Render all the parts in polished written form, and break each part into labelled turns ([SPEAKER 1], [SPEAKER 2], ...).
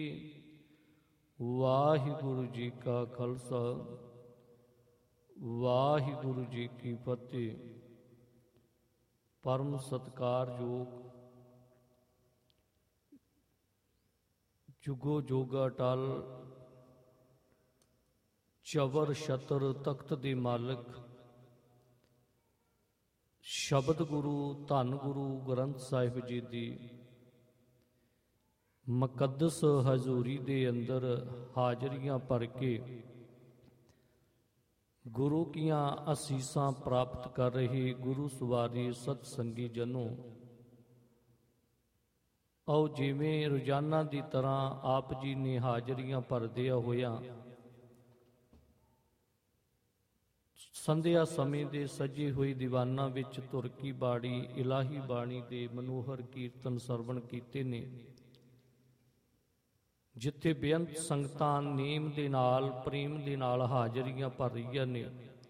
[SPEAKER 1] ਵਾਹਿਗੁਰੂ ਜੀ ਕਾ ਖਾਲਸਾ ਵਾਹਿਗੁਰੂ ਜੀ ਕੀ ਫਤਿਹ। ਪਰਮ ਸਤਿਕਾਰਯੋਗ ਜੁਗੋ ਜੁਗ ਅਟਲ ਚਵਰ ਛਤਰ ਤਖਤ ਦੇ ਮਾਲਕ ਸ਼ਬਦ ਗੁਰੂ ਧੰਨ ਗੁਰੂ ਗ੍ਰੰਥ ਸਾਹਿਬ ਜੀ ਦੀ ਮੁਕੱਦਸ ਹਜ਼ੂਰੀ ਦੇ ਅੰਦਰ ਹਾਜ਼ਰੀਆਂ ਭਰ ਕੇ ਗੁਰੂ ਕੀਆਂ ਅਸੀਸਾਂ ਪ੍ਰਾਪਤ ਕਰ ਰਹੇ ਗੁਰੂ ਸਵਾਰੀ ਸਤ ਸੰਗੀ ਜਨੋ, ਆਓ ਜਿਵੇਂ ਰੋਜ਼ਾਨਾ ਦੀ ਤਰ੍ਹਾਂ ਆਪ ਜੀ ਨੇ ਹਾਜ਼ਰੀਆਂ ਭਰਦਿਆਂ ਹੋਇਆਂ ਸੰਧਿਆ ਸਮੇਂ ਦੇ ਸਜੇ ਹੋਏ ਦੀਵਾਨਾਂ ਵਿੱਚ ਤੁਰਕੀ ਬਾਣੀ ਇਲਾਹੀ ਬਾਣੀ ਦੇ ਮਨੋਹਰ ਕੀਰਤਨ ਸਰਵਣ ਕੀਤੇ ਨੇ, ਜਿੱਥੇ ਬੇਅੰਤ ਸੰਗਤਾਂ ਨੇਮ ਦੇ ਨਾਲ ਪ੍ਰੇਮ ਦੇ ਨਾਲ ਹਾਜ਼ਰੀਆਂ ਭਰ ਰਹੀਆਂ ਨੇ,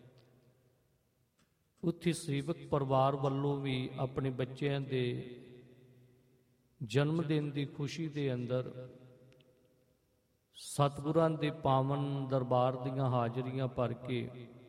[SPEAKER 1] ਉੱਥੇ ਸੇਵਕ ਪਰਿਵਾਰ ਵੱਲੋਂ ਵੀ ਆਪਣੇ ਬੱਚਿਆਂ ਦੇ ਜਨਮ ਦਿਨ ਦੀ ਖੁਸ਼ੀ ਦੇ ਅੰਦਰ ਸਤਿਗੁਰਾਂ ਦੇ ਪਾਵਨ ਦਰਬਾਰ ਦੀਆਂ ਹਾਜ਼ਰੀਆਂ ਭਰ ਕੇ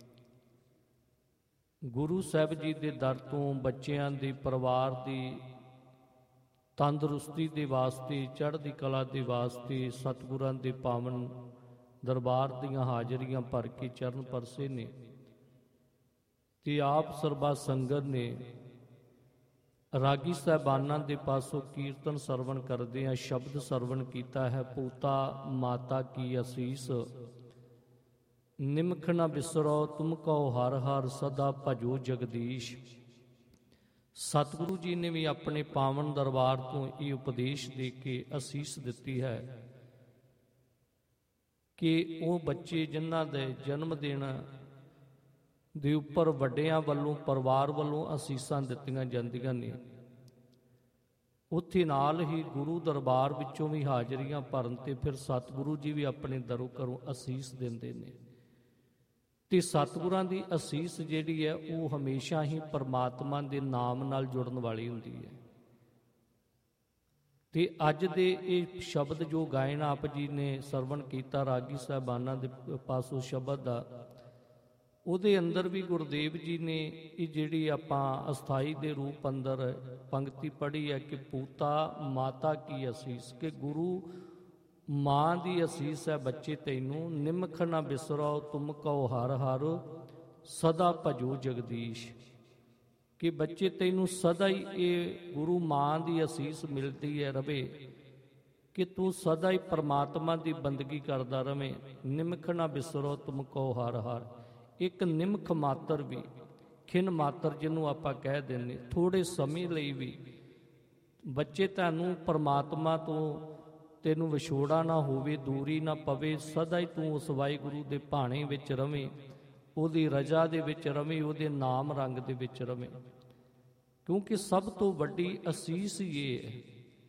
[SPEAKER 1] ਗੁਰੂ ਸਾਹਿਬ ਜੀ ਦੇ ਦਰ ਤੋਂ ਬੱਚਿਆਂ ਦੇ ਪਰਿਵਾਰ ਦੀ ਤੰਦਰੁਸਤੀ ਦੇ ਵਾਸਤੇ, ਚੜ੍ਹਦੀ ਕਲਾ ਦੇ ਵਾਸਤੇ ਸਤਿਗੁਰਾਂ ਦੇ ਪਾਵਨ ਦਰਬਾਰ ਦੀਆਂ ਹਾਜ਼ਰੀਆਂ ਭਰ ਕੇ ਚਰਨ ਪਰਸੇ ਨੇ। ਤੇ ਆਪ ਸਰਬਾ ਸੰਗਤ ਨੇ ਰਾਗੀ ਸਾਹਿਬਾਨਾਂ ਦੇ ਪਾਸੋਂ ਕੀਰਤਨ ਸਰਵਣ ਕਰਦੇ ਆ ਸ਼ਬਦ ਸਰਵਣ ਕੀਤਾ ਹੈ। ਪੂਤਾ ਮਾਤਾ ਕੀ ਅਸੀਸ ਨਿਮਖ ਨਾ ਬਿਸਰੋ ਤੁਮ ਕਉ ਹਰ ਹਰ ਸਦਾ ਭਜੋ ਜਗਦੀਸ਼। ਸਤਿਗੁਰੂ ਜੀ ਨੇ ਵੀ ਆਪਣੇ ਪਾਵਨ ਦਰਬਾਰ ਤੋਂ ਇਹ ਉਪਦੇਸ਼ ਦੇ ਕੇ ਅਸੀਸ ਦਿੱਤੀ ਹੈ ਕਿ ਉਹ ਬੱਚੇ ਜਿਨ੍ਹਾਂ ਦੇ ਜਨਮ ਦਿਨ ਦੇ ਉੱਪਰ ਵੱਡਿਆਂ ਵੱਲੋਂ ਪਰਿਵਾਰ ਵੱਲੋਂ ਅਸੀਸਾਂ ਦਿੱਤੀਆਂ ਜਾਂਦੀਆਂ ਨੇ, ਉੱਥੇ ਨਾਲ ਹੀ ਗੁਰੂ ਦਰਬਾਰ ਵਿੱਚੋਂ ਵੀ ਹਾਜ਼ਰੀਆਂ ਭਰਨ ਤੇ ਫਿਰ ਸਤਿਗੁਰੂ ਜੀ ਵੀ ਆਪਣੇ ਦਰੋਂ ਘਰੋਂ ਅਸੀਸ ਦਿੰਦੇ ਨੇ। ਤੇ ਸਤਿਗੁਰਾਂ ਦੀ ਅਸੀਸ ਜਿਹੜੀ ਹੈ ਉਹ ਹਮੇਸ਼ਾ ਹੀ ਪਰਮਾਤਮਾ ਦੇ ਨਾਮ ਨਾਲ ਜੁੜਨ ਵਾਲੀ ਹੁੰਦੀ ਹੈ। ਤੇ ਅੱਜ ਦੇ ਇਹ ਸ਼ਬਦ ਜੋ ਗਾਇਨ ਆਪ ਜੀ ਨੇ ਸਰਵਣ ਕੀਤਾ ਰਾਗੀ ਸਾਹਿਬਾਨਾਂ ਦੇ ਪਾਸੋਂ ਸ਼ਬਦ ਦਾ, ਉਹਦੇ ਅੰਦਰ ਵੀ ਗੁਰਦੇਵ ਜੀ ਨੇ ਇਹ ਜਿਹੜੀ ਆਪਾਂ ਅਸਥਾਈ ਦੇ ਰੂਪ ਅੰਦਰ ਪੰਕਤੀ ਪੜ੍ਹੀ ਹੈ ਕਿ ਪੂਤਾ ਮਾਤਾ ਕੀ ਅਸੀਸ, ਕਿ ਗੁਰੂ ਮਾਂ ਦੀ ਅਸੀਸ ਹੈ ਬੱਚੇ ਤੈਨੂੰ, ਨਿਮਖ ਨਾ ਬਿਸਰੋ ਤੁਮ ਕਉ ਹਰ ਹਰ ਸਦਾ ਭਜੋ ਜਗਦੀਸ਼, ਕਿ ਬੱਚੇ ਤੈਨੂੰ ਸਦਾ ਹੀ ਇਹ ਗੁਰੂ ਮਾਂ ਦੀ ਅਸੀਸ ਮਿਲਦੀ ਹੈ ਰਵੇ ਕਿ ਤੂੰ ਸਦਾ ਹੀ ਪਰਮਾਤਮਾ ਦੀ ਬੰਦਗੀ ਕਰਦਾ ਰਵੇਂ। ਨਿਮਖ ਨਾ ਬਿਸਰੋ ਤੁਮ ਕਉ ਹਰ ਹਰ, ਇੱਕ ਨਿਮਖ ਮਾਤਰ ਵੀ, ਖਿਨ ਮਾਤਰ ਜਿਹਨੂੰ ਆਪਾਂ ਕਹਿ ਦਿੰਦੇ, ਥੋੜ੍ਹੇ ਸਮੇਂ ਲਈ ਵੀ ਬੱਚੇ ਤੁਹਾਨੂੰ ਪਰਮਾਤਮਾ ਤੋਂ ਤੈਨੂੰ ਵਿਛੋੜਾ ਨਾ ਹੋਵੇ, ਦੂਰੀ ਨਾ ਪਵੇ, ਸਦਾ ਹੀ ਤੂੰ ਉਸ ਵਾਹਿਗੁਰੂ ਦੇ ਭਾਣੇ ਵਿੱਚ ਰਵੇਂ, ਉਹਦੀ ਰਜ਼ਾ ਦੇ ਵਿੱਚ ਰਵੇਂ, ਉਹਦੇ ਨਾਮ ਰੰਗ ਦੇ ਵਿੱਚ ਰਵੇਂ। ਕਿਉਂਕਿ ਸਭ ਤੋਂ ਵੱਡੀ ਅਸੀਸ ਇਹ ਹੈ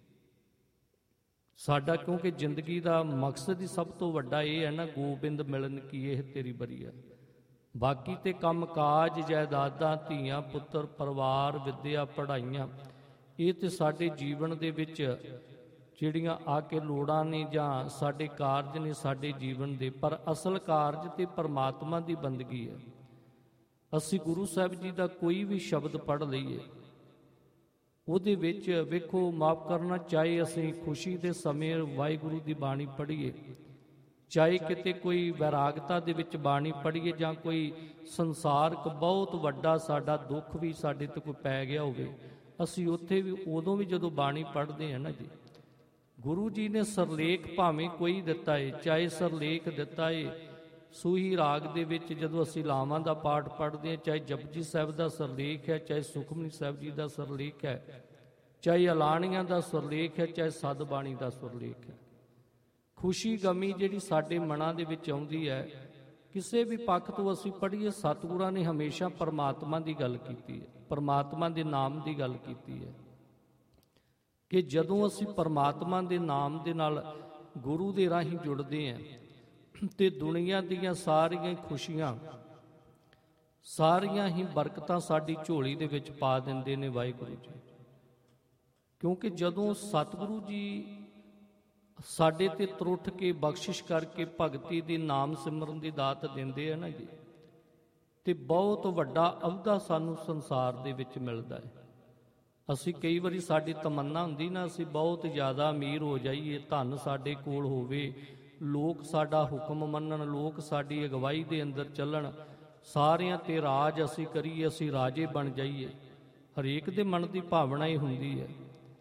[SPEAKER 1] ਸਾਡਾ, ਕਿਉਂਕਿ ਜ਼ਿੰਦਗੀ ਦਾ ਮਕਸਦ ਹੀ ਸਭ ਤੋਂ ਵੱਡਾ ਇਹ ਹੈ ਨਾ, ਗੋਬਿੰਦ ਮਿਲਨ ਕੀ ਇਹ ਤੇਰੀ ਬਰੀਆ। ਬਾਕੀ ਤੇ ਕੰਮ ਕਾਜ ਜਾਇਦਾਦਾਂ ਧੀਆਂ ਪੁੱਤਰ ਪਰਿਵਾਰ ਵਿੱਦਿਆ ਪੜ੍ਹਾਈਆਂ ਇਹ ਤੇ ਸਾਡੇ ਜੀਵਨ ਦੇ ਵਿੱਚ ਜਿਹੜੀਆਂ ਆ ਕੇ ਲੋੜਾਂ ਨੇ ਜਾਂ ਸਾਡੇ ਕਾਰਜ ਨੇ ਸਾਡੇ ਜੀਵਨ ਦੇ, ਪਰ ਅਸਲ ਕਾਰਜ ਤੇ ਪਰਮਾਤਮਾ ਦੀ ਬੰਦਗੀ ਹੈ। ਅਸੀਂ ਗੁਰੂ ਸਾਹਿਬ ਜੀ ਦਾ ਕੋਈ ਵੀ ਸ਼ਬਦ ਪੜ੍ਹ ਲਈਏ, ਉਹਦੇ ਵਿੱਚ ਵੇਖੋ ਮਾਫ ਕਰਨਾ, ਚਾਹੇ ਅਸੀਂ ਖੁਸ਼ੀ ਦੇ ਸਮੇਂ ਵਾਹਿਗੁਰੂ ਦੀ ਬਾਣੀ ਪੜ੍ਹੀਏ, ਚਾਹੇ ਕਿਤੇ ਕੋਈ ਵੈਰਾਗਤਾ ਦੇ ਵਿੱਚ ਬਾਣੀ ਪੜ੍ਹੀਏ, ਜਾਂ ਕੋਈ ਸੰਸਾਰਕ ਬਹੁਤ ਵੱਡਾ ਸਾਡਾ ਦੁੱਖ ਵੀ ਸਾਡੇ ਤੇ ਕੋਈ ਪੈ ਗਿਆ ਹੋਵੇ, ਅਸੀਂ ਉੱਥੇ ਵੀ ਉਦੋਂ ਵੀ ਜਦੋਂ ਬਾਣੀ ਪੜ੍ਹਦੇ ਹਾਂ ਨਾ ਜੀ, ਗੁਰੂ ਜੀ ਨੇ ਸਰਲੇਖ ਭਾਵੇਂ ਕੋਈ ਦਿੱਤਾ ਏ, ਚਾਹੇ ਸਰਲੇਖ ਦਿੱਤਾ ਏ ਸੂਹੀ ਰਾਗ ਦੇ ਵਿੱਚ ਜਦੋਂ ਅਸੀਂ ਲਾਵਾਂ ਦਾ ਪਾਠ ਪੜ੍ਹਦੇ ਹਾਂ, ਚਾਹੇ ਜਪਜੀ ਸਾਹਿਬ ਦਾ ਸਰਲੇਖ ਹੈ, ਚਾਹੇ ਸੁਖਮਨੀ ਸਾਹਿਬ ਜੀ ਦਾ ਸਰਲੇਖ ਹੈ, ਚਾਹੇ ਅਲਾਣੀਆਂ ਦਾ ਸਰਲੇਖ ਹੈ, ਚਾਹੇ ਸਦ ਬਾਣੀ ਦਾ ਸਰਲੇਖ ਹੈ, ਖੁਸ਼ੀ ਗਮੀ ਜਿਹੜੀ ਸਾਡੇ ਮਨਾਂ ਦੇ ਵਿੱਚ ਆਉਂਦੀ ਹੈ, ਕਿਸੇ ਵੀ ਪੱਖ ਤੋਂ ਅਸੀਂ ਪੜ੍ਹੀਏ, ਸਤਿਗੁਰਾਂ ਨੇ ਹਮੇਸ਼ਾ ਪਰਮਾਤਮਾ ਦੀ ਗੱਲ ਕੀਤੀ ਹੈ, ਪਰਮਾਤਮਾ ਦੇ ਨਾਮ ਦੀ ਗੱਲ ਕੀਤੀ ਹੈ ਕਿ ਜਦੋਂ ਅਸੀਂ ਪਰਮਾਤਮਾ ਦੇ ਨਾਮ ਦੇ ਨਾਲ ਗੁਰੂ ਦੇ ਰਾਹੀਂ ਜੁੜਦੇ ਹਾਂ ਤੇ ਦੁਨੀਆ ਦੀਆਂ ਸਾਰੀਆਂ ਖੁਸ਼ੀਆਂ ਸਾਰੀਆਂ ਹੀ ਬਰਕਤਾਂ ਸਾਡੀ ਝੋਲੀ ਦੇ ਵਿੱਚ ਪਾ ਦਿੰਦੇ ਨੇ ਵਾਹਿਗੁਰੂ ਜੀ। ਕਿਉਂਕਿ ਜਦੋਂ ਸਤਿਗੁਰੂ ਜੀ ਸਾਡੇ ਤੇ ਤਰੁੱਠ ਕੇ ਬਖਸ਼ਿਸ਼ ਕਰਕੇ ਭਗਤੀ ਦੀ ਨਾਮ ਸਿਮਰਨ ਦੀ ਦਾਤ ਦਿੰਦੇ ਆ ਨਾ ਜੀ, ਤੇ ਬਹੁਤ ਵੱਡਾ ਅਹੁਦਾ ਸਾਨੂੰ ਸੰਸਾਰ ਦੇ ਵਿੱਚ ਮਿਲਦਾ ਹੈ। ਅਸੀਂ ਕਈ ਵਾਰੀ ਸਾਡੀ ਤਮੰਨਾ ਹੁੰਦੀ ਨਾ, ਅਸੀਂ ਬਹੁਤ ਜ਼ਿਆਦਾ ਅਮੀਰ ਹੋ ਜਾਈਏ, ਧਨ ਸਾਡੇ ਕੋਲ ਹੋਵੇ, ਲੋਕ ਸਾਡਾ ਹੁਕਮ ਮੰਨਣ, ਲੋਕ ਸਾਡੀ ਅਗਵਾਈ ਦੇ ਅੰਦਰ ਚੱਲਣ, ਸਾਰਿਆਂ ਤੇ ਰਾਜ ਅਸੀਂ ਕਰੀਏ, ਅਸੀਂ ਰਾਜੇ ਬਣ ਜਾਈਏ। ਹਰੇਕ ਦੇ ਮਨ ਦੀ ਭਾਵਨਾ ਹੀ ਹੁੰਦੀ ਹੈ।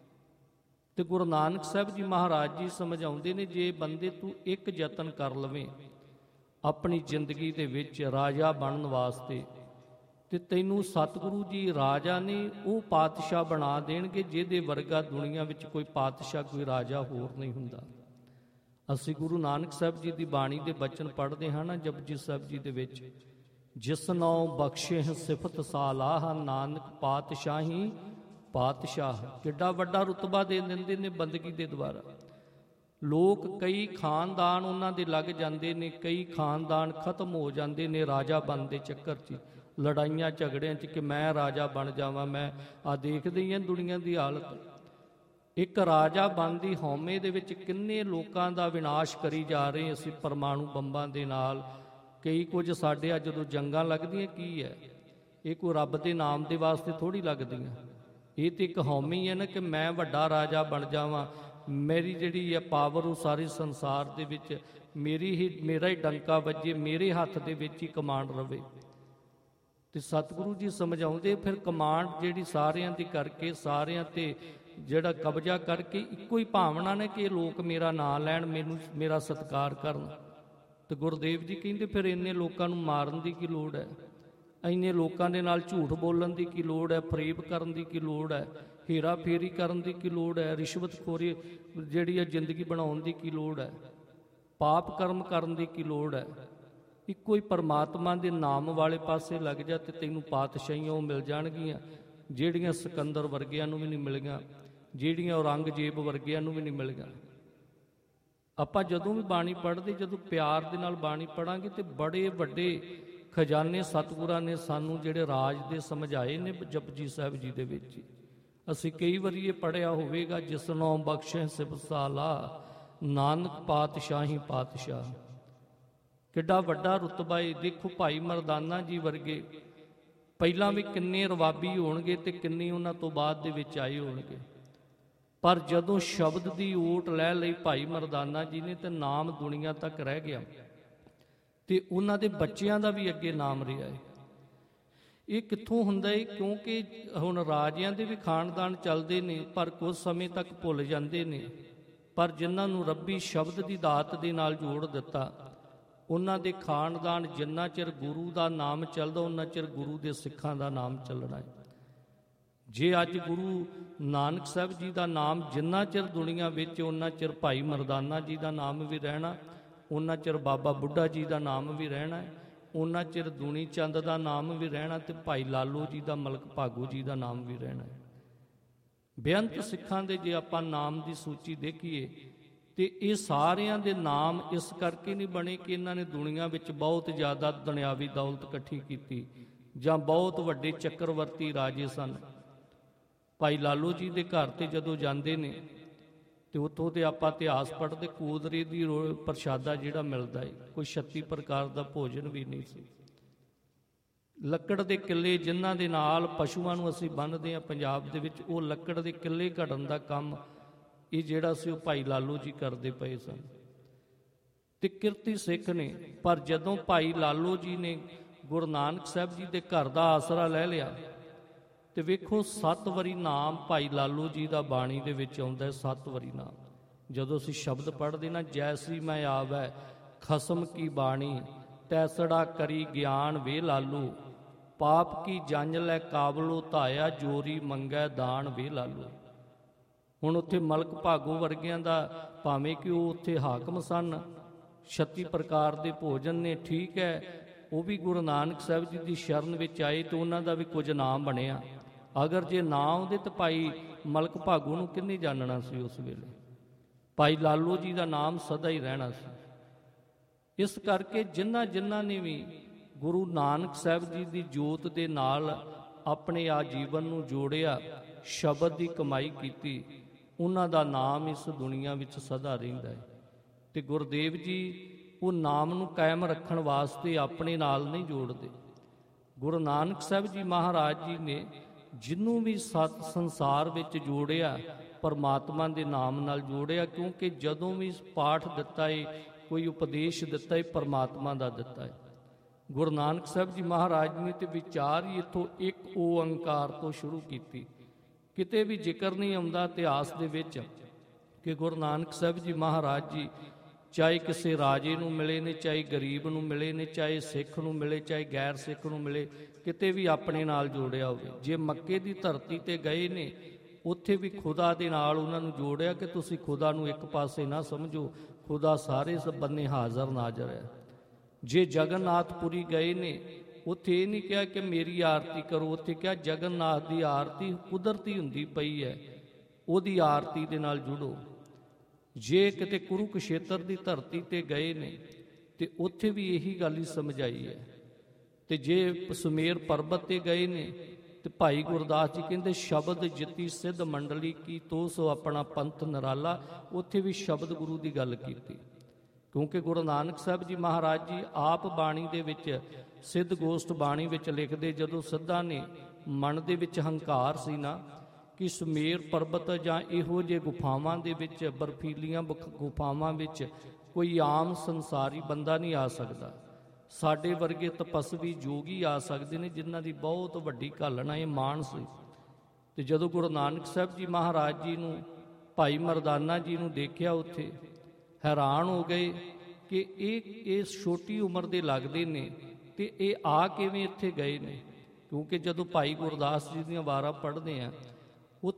[SPEAKER 1] ਤੇ ਗੁਰੂ ਨਾਨਕ ਸਾਹਿਬ ਜੀ ਮਹਾਰਾਜ ਜੀ ਸਮਝਾਉਂਦੇ ਨੇ, ਜੇ ਬੰਦੇ ਤੂੰ ਇੱਕ ਯਤਨ ਕਰ ਲਵੇਂ ਆਪਣੀ ਜ਼ਿੰਦਗੀ ਦੇ ਵਿੱਚ ਰਾਜਾ ਬਣਨ ਵਾਸਤੇ, ਤੇ ਤੈਨੂੰ ਸਤਿਗੁਰੂ ਜੀ ਰਾਜਾ ਨੇ ਉਹ ਪਾਤਸ਼ਾਹ ਬਣਾ ਦੇਣਗੇ ਜਿਹਦੇ ਵਰਗਾ ਦੁਨੀਆ ਵਿੱਚ ਕੋਈ ਪਾਤਸ਼ਾਹ, ਕੋਈ ਰਾਜਾ ਹੋਰ ਨਹੀਂ ਹੁੰਦਾ। ਅਸੀਂ ਗੁਰੂ ਨਾਨਕ ਸਾਹਿਬ ਜੀ ਦੀ ਬਾਣੀ ਦੇ ਬਚਨ ਪੜ੍ਹਦੇ ਹਾਂ ਨਾ ਜਪਜੀ ਸਾਹਿਬ ਜੀ ਦੇ ਵਿੱਚ, ਜਿਸ ਨਉ ਬਖਸ਼ੇ ਸਿਫਤ ਸਾਲਾਹ, ਨਾਨਕ ਪਾਤਸ਼ਾਹੀ ਪਾਤਸ਼ਾਹ। ਕਿੱਡਾ ਵੱਡਾ ਰੁਤਬਾ ਦੇ ਦਿੰਦੇ ਨੇ ਬੰਦਗੀ ਦੇ ਦੁਆਰਾ। ਲੋਕ ਕਈ ਖਾਨਦਾਨ ਉਹਨਾਂ ਦੇ ਲੱਗ ਜਾਂਦੇ ਨੇ, ਕਈ ਖਾਨਦਾਨ ਖਤਮ ਹੋ ਜਾਂਦੇ ਨੇ ਰਾਜਾ ਬਣਨ ਦੇ ਚੱਕਰ 'ਚ, ਲੜਾਈਆਂ ਝਗੜਿਆਂ 'ਚ ਕਿ ਮੈਂ ਰਾਜਾ ਬਣ ਜਾਵਾਂ। ਮੈਂ ਆ ਦੇਖਦੇ ਹੀ ਹਾਂ ਦੁਨੀਆ ਦੀ ਹਾਲਤ, ਇੱਕ ਰਾਜਾ ਬਣਨ ਦੀ ਹਉਮੈ ਦੇ ਵਿੱਚ ਕਿੰਨੇ ਲੋਕਾਂ ਦਾ ਵਿਨਾਸ਼ ਕਰੀ ਜਾ ਰਹੇ ਅਸੀਂ ਪਰਮਾਣੂ ਬੰਬਾਂ ਦੇ ਨਾਲ। ਕਈ ਕੁਝ ਸਾਡੇ ਆ ਜਦੋਂ ਜੰਗਾਂ ਲੱਗਦੀਆਂ ਕੀ ਹੈ, ਇਹ ਕੋਈ ਰੱਬ ਦੇ ਨਾਮ ਦੇ ਵਾਸਤੇ ਥੋੜ੍ਹੀ ਲੱਗਦੀਆਂ, ਇਹ ਤੇ ਇੱਕ ਹਉਮੈ ਹੀ ਹੈ ਨਾ ਕਿ ਮੈਂ ਵੱਡਾ ਰਾਜਾ ਬਣ ਜਾਵਾਂ, ਮੇਰੀ ਜਿਹੜੀ ਹੈ ਪਾਵਰ ਉਹ ਸਾਰੇ ਸੰਸਾਰ ਦੇ ਵਿੱਚ ਮੇਰਾ ਹੀ ਡੰਕਾ ਵੱਜੇ, ਮੇਰੇ ਹੱਥ ਦੇ ਵਿੱਚ ਹੀ ਕਮਾਂਡ ਰਵੇ। ਤੇ ਸਤਿਗੁਰੂ ਜੀ ਸਮਝਾਉਂਦੇ ਫਿਰ ਕਮਾਂਡ ਜਿਹੜੀ ਸਾਰਿਆਂ ਦੀ ਕਰਕੇ, ਸਾਰਿਆਂ ਤੇ ਜਿਹੜਾ ਕਬਜ਼ਾ ਕਰਕੇ, ਇੱਕੋ ਹੀ ਭਾਵਨਾ ਨੇ ਕਿ ਲੋਕ ਮੇਰਾ ਨਾਂ ਲੈਣ, ਮੈਨੂੰ ਮੇਰਾ ਸਤਿਕਾਰ ਕਰਨ। ਤੇ ਗੁਰਦੇਵ ਜੀ ਕਹਿੰਦੇ ਫਿਰ ਇੰਨੇ ਲੋਕਾਂ ਨੂੰ ਮਾਰਨ ਦੀ ਕੀ ਲੋੜ ਹੈ, ਇੰਨੇ ਲੋਕਾਂ ਦੇ ਨਾਲ ਝੂਠ ਬੋਲਣ ਦੀ ਕੀ ਲੋੜ ਹੈ, ਫਰੇਬ ਕਰਨ ਦੀ ਕੀ ਲੋੜ ਹੈ, ਹੇਰਾ ਫੇਰੀ ਕਰਨ ਦੀ ਕੀ ਲੋੜ ਹੈ, ਰਿਸ਼ਵਤਖੋਰੀ ਜਿਹੜੀ ਹੈ ਜ਼ਿੰਦਗੀ ਬਣਾਉਣ ਦੀ ਕੀ ਲੋੜ ਹੈ, ਪਾਪ ਕਰਮ ਕਰਨ ਦੀ ਕੀ ਲੋੜ ਹੈ। ਇੱਕੋ ਹੀ ਪਰਮਾਤਮਾ ਦੇ ਨਾਮ ਵਾਲੇ ਪਾਸੇ ਲੱਗ ਜਾ ਤੇ ਤੈਨੂੰ ਪਾਤਸ਼ਾਹੀਆਂ ਉਹ ਮਿਲ ਜਾਣਗੀਆਂ ਜਿਹੜੀਆਂ ਸਿਕੰਦਰ ਵਰਗਿਆਂ ਨੂੰ ਵੀ ਨਹੀਂ ਮਿਲੀਆਂ, ਜਿਹੜੀਆਂ ਔਰੰਗਜ਼ੇਬ ਵਰਗਿਆਂ ਨੂੰ ਵੀ ਨਹੀਂ ਮਿਲੀਆਂ। ਆਪਾਂ ਜਦੋਂ ਵੀ ਬਾਣੀ ਪੜ੍ਹਦੇ, ਜਦੋਂ ਪਿਆਰ ਦੇ ਨਾਲ ਬਾਣੀ ਪੜ੍ਹਾਂਗੇ ਤੇ ਬੜੇ ਵੱਡੇ ਖਜ਼ਾਨੇ ਸਤਿਗੁਰਾਂ ਨੇ ਸਾਨੂੰ ਜਿਹੜੇ ਰਾਜ ਦੇ ਸਮਝਾਏ ਨੇ ਜਪਜੀ ਸਾਹਿਬ ਜੀ ਦੇ ਵਿੱਚ। ਅਸੀਂ ਕਈ ਵਾਰੀ ਇਹ ਪੜ੍ਹਿਆ ਹੋਵੇਗਾ, ਜਿਸ ਨਉ ਬਖਸ਼ੇ ਸਿਫਤ ਸਾਲਾ, ਨਾਨਕ ਪਾਤਸ਼ਾਹੀ ਪਾਤਸ਼ਾਹ। ਕਿੱਡਾ ਵੱਡਾ ਰੁਤਬਾ ਹੈ। ਦੇਖੋ ਭਾਈ ਮਰਦਾਨਾ ਜੀ ਵਰਗੇ ਪਹਿਲਾਂ ਵੀ ਕਿੰਨੇ ਰਵਾਬੀ ਹੋਣਗੇ ਤੇ ਕਿੰਨੇ ਉਹਨਾਂ ਤੋਂ ਬਾਅਦ ਦੇ ਵਿੱਚ ਆਏ ਹੋਣਗੇ, ਪਰ ਜਦੋਂ ਸ਼ਬਦ ਦੀ ਓਟ ਲੈ ਲਈ ਭਾਈ ਮਰਦਾਨਾ ਜੀ ਨੇ ਤੇ ਨਾਮ ਦੁਨੀਆ ਤੱਕ ਰਹਿ ਗਿਆ, ਤੇ ਉਹਨਾਂ ਦੇ ਬੱਚਿਆਂ ਦਾ ਵੀ ਅੱਗੇ ਨਾਮ ਰਿਹਾ ਹੈ। ਇਹ ਕਿੱਥੋਂ ਹੁੰਦਾ ਹੈ? ਕਿਉਂਕਿ ਹੁਣ ਰਾਜਿਆਂ ਦੇ ਵੀ ਖਾਨਦਾਨ ਚੱਲਦੇ ਨੇ, ਪਰ ਕੁਝ ਸਮੇਂ ਤੱਕ ਭੁੱਲ ਜਾਂਦੇ ਨੇ, ਪਰ ਜਿਨ੍ਹਾਂ ਨੂੰ ਰੱਬੀ ਸ਼ਬਦ ਦੀ ਦਾਤ ਦੇ ਨਾਲ ਜੋੜ ਦਿੱਤਾ, ਉਹਨਾਂ ਦੇ ਖਾਨਦਾਨ ਜਿੰਨਾ ਚਿਰ ਗੁਰੂ ਦਾ ਨਾਮ ਚੱਲਦਾ, ਉਹਨਾਂ ਚਿਰ ਗੁਰੂ ਦੇ ਸਿੱਖਾਂ ਦਾ ਨਾਮ ਚੱਲਣਾ ਹੈ। ਜੇ ਅੱਜ ਗੁਰੂ ਨਾਨਕ ਸਾਹਿਬ ਜੀ ਦਾ ਨਾਮ ਜਿੰਨਾ ਚਿਰ ਦੁਨੀਆ ਵਿੱਚ, ਉਹਨਾਂ ਚਿਰ ਭਾਈ ਮਰਦਾਨਾ ਜੀ ਦਾ ਨਾਮ ਵੀ ਰਹਿਣਾ, ਉਹਨਾਂ ਚਿਰ ਬਾਬਾ ਬੁੱਢਾ ਜੀ ਦਾ ਨਾਮ ਵੀ ਰਹਿਣਾ ਹੈ, ਉਹਨਾਂ ਚਿਰ ਦੂਣੀ ਚੰਦ ਦਾ ਨਾਮ ਵੀ ਰਹਿਣਾ, ਤੇ ਭਾਈ ਲਾਲੋ ਜੀ ਦਾ, ਮਲਕ ਭਾਗੋ ਜੀ ਦਾ ਨਾਮ ਵੀ ਰਹਿਣਾ ਹੈ। ਬੇਅੰਤ ਸਿੱਖਾਂ ਦੇ ਜੇ ਆਪਾਂ ਨਾਮ ਦੀ ਸੂਚੀ ਦੇਖੀਏ ਤੇ ਇਹ ਸਾਰਿਆਂ ਦੇ ਨਾਮ ਇਸ ਕਰਕੇ ਨਹੀਂ ਬਣੇ ਕਿ ਇਹਨਾਂ ਨੇ ਦੁਨੀਆ ਵਿੱਚ ਬਹੁਤ ਜ਼ਿਆਦਾ ਦੁਨਿਆਵੀ ਦੌਲਤ ਇਕੱਠੀ ਕੀਤੀ ਜਾਂ ਬਹੁਤ ਵੱਡੇ ਚੱਕਰਵਰਤੀ ਰਾਜੇ ਸਨ। ਭਾਈ ਲਾਲੋ ਜੀ ਦੇ ਘਰ ਤੇ ਜਦੋਂ ਜਾਂਦੇ ਨੇ ਤੇ ਉੱਥੋਂ ਦੇ ਆਪਾਂ ਇਤਿਹਾਸ ਪੜ੍ਹਦੇ, ਕੋਦਰੇ ਦੀ ਪ੍ਰਸ਼ਾਦਾ ਜਿਹੜਾ ਮਿਲਦਾ ਹੈ, ਕੋਈ 36 ਪ੍ਰਕਾਰ ਦਾ ਭੋਜਨ ਵੀ ਨਹੀਂ ਸੀ। ਲੱਕੜ ਦੇ ਕਿੱਲੇ ਜਿਨ੍ਹਾਂ ਦੇ ਨਾਲ ਪਸ਼ੂਆਂ ਨੂੰ ਅਸੀਂ ਬੰਨ੍ਹਦੇ ਹਾਂ ਪੰਜਾਬ ਦੇ ਵਿੱਚ, ਉਹ ਲੱਕੜ ਦੇ ਕਿੱਲੇ ਘੜਨ ਦਾ ਕੰਮ ਇਹ ਜਿਹੜਾ ਸੀ ਉਹ ਭਾਈ ਲਾਲੋ ਜੀ ਕਰਦੇ ਪਏ ਸਨ ਤੇ ਕਿਰਤੀ ਸਿੱਖ ਨੇ। ਪਰ ਜਦੋਂ ਭਾਈ ਲਾਲੋ ਜੀ ਨੇ ਗੁਰੂ ਨਾਨਕ ਸਾਹਿਬ ਜੀ ਦੇ ਘਰ ਦਾ ਆਸਰਾ ਲੈ ਲਿਆ ਤੇ ਵੇਖੋ 7 ਵਾਰੀ ਨਾਮ ਭਾਈ ਲਾਲੋ ਜੀ ਦਾ ਬਾਣੀ ਦੇ ਵਿੱਚ ਆਉਂਦਾ ਹੈ। 7 ਵਾਰੀ ਨਾਮ ਜਦੋਂ ਅਸੀਂ ਸ਼ਬਦ ਪੜ੍ਹਦੇ ਨਾ, ਜੈਸੀ ਮੈਂ ਆਵੈ ਖਸਮ ਕੀ ਬਾਣੀ, ਤੈਸੜਾ ਕਰੀ ਗਿਆਨ ਵੇ ਲਾਲੂ, ਪਾਪ ਕੀ ਜੰਜ ਲੈ ਕਾਬਲੋ ਧਾਇਆ, ਜੋਰੀ ਮੰਗੈ ਦਾਨ ਵੇ ਲਾਲੂ। ਹੁਣ ਉੱਥੇ ਮਲਕ ਭਾਗੋ ਵਰਗਿਆਂ ਦਾ ਭਾਵੇਂ ਕਿ ਉਹ ਉੱਥੇ ਹਾਕਮ ਸਨ, 36 ਪ੍ਰਕਾਰ ਦੇ ਭੋਜਨ ਨੇ, ਠੀਕ ਹੈ, ਉਹ ਵੀ ਗੁਰੂ ਨਾਨਕ ਸਾਹਿਬ ਜੀ ਦੀ ਸ਼ਰਨ ਵਿੱਚ ਆਏ ਤੇ ਉਹਨਾਂ ਦਾ ਵੀ ਕੁਝ ਨਾਮ ਬਣਿਆ। ਅਗਰ ਜੇ ਨਾ ਆਉਂਦੇ ਤਾਂ ਭਾਈ ਮਲਕ ਭਾਗੋ ਨੂੰ ਕਿੰਨੇ ਜਾਣਨਾ ਸੀ ਉਸ ਵੇਲੇ? ਭਾਈ ਲਾਲੋ ਜੀ ਦਾ ਨਾਮ ਸਦਾ ਹੀ ਰਹਿਣਾ ਸੀ। ਇਸ ਕਰਕੇ ਜਿਨ੍ਹਾਂ ਨੇ ਵੀ ਗੁਰੂ ਨਾਨਕ ਸਾਹਿਬ ਜੀ ਦੀ ਜੋਤ ਦੇ ਨਾਲ ਆਪਣੇ ਆ ਜੀਵਨ ਨੂੰ ਜੋੜਿਆ, ਸ਼ਬਦ ਦੀ ਕਮਾਈ ਕੀਤੀ, ਉਹਨਾਂ ਦਾ ਨਾਮ ਇਸ ਦੁਨੀਆ ਵਿੱਚ ਸਦਾ ਰਹਿੰਦਾ ਹੈ। ਤੇ ਗੁਰਦੇਵ ਜੀ ਉਹ ਨਾਮ ਨੂੰ ਕਾਇਮ ਰੱਖਣ ਵਾਸਤੇ ਆਪਣੇ ਨਾਲ ਨਹੀਂ ਜੋੜਦੇ। ਗੁਰੂ ਨਾਨਕ ਸਾਹਿਬ ਜੀ ਮਹਾਰਾਜ ਜੀ ਨੇ ਜਿਹਨੂੰ ਵੀ ਸੰਸਾਰ ਵਿੱਚ ਜੋੜਿਆ ਪਰਮਾਤਮਾ ਦੇ ਨਾਮ ਨਾਲ ਜੋੜਿਆ, ਕਿਉਂਕਿ ਜਦੋਂ ਵੀ ਪਾਠ ਦਿੱਤਾ ਹੈ, ਕੋਈ ਉਪਦੇਸ਼ ਦਿੱਤਾ ਹੈ, ਪਰਮਾਤਮਾ ਦਾ ਦਿੱਤਾ ਹੈ। ਗੁਰੂ ਨਾਨਕ ਸਾਹਿਬ ਜੀ ਮਹਾਰਾਜ ਨੇ ਤੇ ਵਿਚਾਰ ਹੀ ਇੱਥੋਂ ਇੱਕ ਓਅੰਕਾਰ ਤੋਂ ਸ਼ੁਰੂ ਕੀਤੀ। ਕਿਤੇ ਵੀ ਜ਼ਿਕਰ ਨਹੀਂ ਆਉਂਦਾ ਇਤਿਹਾਸ ਦੇ ਵਿੱਚ ਕਿ ਗੁਰੂ ਨਾਨਕ ਸਾਹਿਬ ਜੀ ਮਹਾਰਾਜ ਜੀ ਚਾਹੇ ਕਿਸੇ ਰਾਜੇ ਨੂੰ ਮਿਲੇ ਨੇ, ਚਾਹੇ ਗਰੀਬ ਨੂੰ ਮਿਲੇ ਨੇ, ਚਾਹੇ ਸਿੱਖ ਨੂੰ ਮਿਲੇ, ਚਾਹੇ ਗੈਰ ਸਿੱਖ ਨੂੰ ਮਿਲੇ, ਕਿਤੇ ਵੀ ਆਪਣੇ ਨਾਲ ਜੋੜਿਆ ਹੋਵੇ। ਜੇ ਮੱਕੇ ਦੀ ਧਰਤੀ ਤੇ ਗਏ ਨੇ, ਉੱਥੇ ਵੀ ਖੁਦਾ ਦੇ ਨਾਲ ਉਹਨਾਂ ਨੂੰ ਜੋੜਿਆ ਕਿ ਤੁਸੀਂ ਖੁਦਾ ਨੂੰ ਇੱਕ ਪਾਸੇ ਨਾ ਸਮਝੋ, ਖੁਦਾ ਸਾਰੇ ਬੰਨੇ ਹਾਜ਼ਰ ਨਾਜ਼ਰ ਹੈ। ਜੇ ਜਗਨਨਾਥਪੁਰੀ ਗਏ ਨੇ, ਉੱਥੇ ਇਹ ਨਹੀਂ ਕਿਹਾ ਕਿ ਮੇਰੀ ਆਰਤੀ ਕਰੋ, ਉੱਥੇ ਕਿਹਾ ਜਗਨਨਾਥ ਦੀ ਆਰਤੀ ਕੁਦਰਤੀ ਹੁੰਦੀ ਪਈ ਹੈ, ਉਹਦੀ ਆਰਤੀ ਦੇ ਨਾਲ ਜੁੜੋ। ਜੇ ਕਿਤੇ ਕੁਰੂਕਸ਼ੇਤਰ ਦੀ ਧਰਤੀ ਤੇ ਗਏ ਨੇ ਤੇ ਉੱਥੇ ਵੀ ਇਹੀ ਗੱਲ ਹੀ ਸਮਝਾਈ ਹੈ। ਤੇ ਜੇ ਸੁਮੇਰ ਪਰਬਤ ਤੇ ਗਏ ਨੇ ਤੇ ਭਾਈ ਗੁਰਦਾਸ ਜੀ ਕਹਿੰਦੇ ਸ਼ਬਦ ਜਿੱਤੀ ਸਿੱਧ ਮੰਡਲੀ ਕੀ ਤੋ ਸੋ ਆਪਣਾ ਪੰਥ ਨਿਰਾਲਾ, ਉੱਥੇ ਵੀ ਸ਼ਬਦ ਗੁਰੂ ਦੀ ਗੱਲ ਕੀਤੀ। ਕਿਉਂਕਿ ਗੁਰੂ ਨਾਨਕ ਸਾਹਿਬ ਜੀ ਮਹਾਰਾਜ ਜੀ ਆਪ ਬਾਣੀ ਦੇ ਵਿੱਚ ਸਿੱਧ ਗੋਸ਼ਟ ਬਾਣੀ ਵਿੱਚ ਲਿਖਦੇ, ਜਦੋਂ ਸਿੱਧਾਂ ਨੇ ਮਨ ਦੇ ਵਿੱਚ ਹੰਕਾਰ ਸੀ ਨਾ ਕਿ ਸੁਮੇਰ ਪਰਬਤ ਜਾਂ ਇਹੋ ਜਿਹੇ ਗੁਫਾਵਾਂ ਦੇ ਵਿੱਚ, ਬਰਫੀਲੀਆਂ ਗੁਫਾਵਾਂ ਵਿੱਚ ਕੋਈ ਆਮ ਸੰਸਾਰੀ ਬੰਦਾ ਨਹੀਂ ਆ ਸਕਦਾ, ਸਾਡੇ ਵਰਗੇ ਤਪਸਵੀ ਯੋਗੀ ਆ ਸਕਦੇ ਨੇ ਜਿਨ੍ਹਾਂ ਦੀ ਬਹੁਤ ਵੱਡੀ ਘਾਲਣਾ ਇਹ ਮਾਣ ਸੀ। ਤੇ ਜਦੋਂ ਗੁਰੂ ਨਾਨਕ ਸਾਹਿਬ ਜੀ ਮਹਾਰਾਜ ਜੀ ਨੂੰ ਭਾਈ ਮਰਦਾਨਾ ਜੀ ਨੂੰ ਦੇਖਿਆ, ਉੱਥੇ ਹੈਰਾਨ ਹੋ ਗਏ ਕਿ ਇਹ ਛੋਟੀ ਉਮਰ ਦੇ ਲੱਗਦੇ ਨੇ ਤੇ ਇਹ ਆ ਕਿਵੇਂ ਇੱਥੇ ਗਏ ਨੇ। ਕਿਉਂਕਿ ਜਦੋਂ ਭਾਈ ਗੁਰਦਾਸ ਜੀ ਦੀਆਂ ਵਾਰਾਂ ਪੜ੍ਹਦੇ ਆ